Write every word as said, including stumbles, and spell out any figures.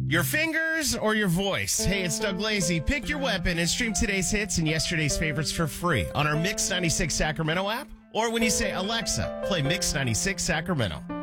Your fingers or your voice? Hey, it's Doug Lazy. Pick your weapon and stream today's hits and yesterday's favorites for free on our Mix ninety-six Sacramento app, or when you say, Alexa, play Mix ninety-six Sacramento.